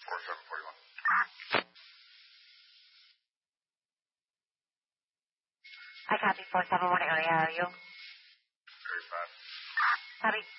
4741. I copy 471 area. How are you? Very fast. Copy.